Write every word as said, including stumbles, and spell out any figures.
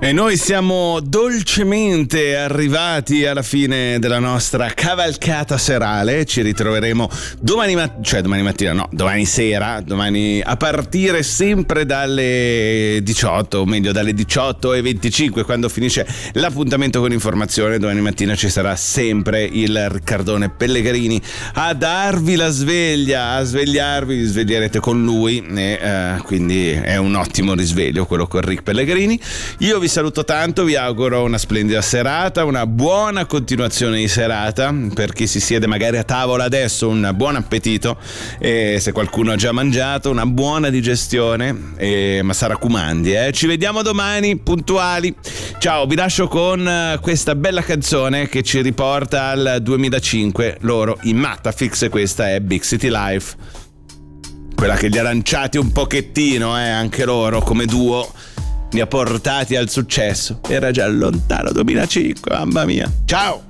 E noi siamo dolcemente arrivati alla fine della nostra cavalcata serale. Ci ritroveremo domani mattina, cioè domani mattina no, domani sera, domani a partire sempre dalle diciotto, o meglio dalle diciotto e venticinque, quando finisce l'appuntamento con informazione. Domani mattina ci sarà sempre il Riccardone Pellegrini a darvi la sveglia, a svegliarvi, vi sveglierete con lui e eh, quindi è un ottimo risveglio quello con Rick Pellegrini. Io vi saluto tanto, vi auguro una splendida serata, una buona continuazione di serata. Per chi si siede magari a tavola adesso, un buon appetito, e se qualcuno ha già mangiato, una buona digestione, e ma sarà raccomandi, eh. Ci vediamo domani puntuali. Ciao, vi lascio con questa bella canzone che ci riporta al duemilacinque, loro in Mattafix, e questa è Big City Life, quella che li ha lanciati un pochettino, eh, anche loro come duo, li ha portati al successo. Era già lontano duemilacinque, mamma mia. Ciao!